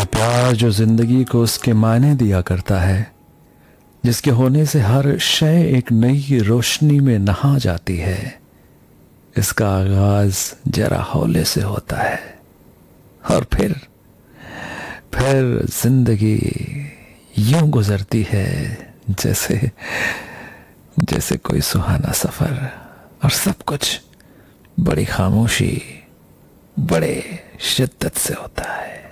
ये प्यार जो जिंदगी को उसके मायने दिया करता है, जिसके होने से हर शय एक नई रोशनी में नहा जाती है, इसका आगाज जरा हौले से होता है और फिर जिंदगी यूं गुजरती है जैसे जैसे कोई सुहाना सफर, और सब कुछ बड़ी खामोशी, बड़े शिद्दत से होता है।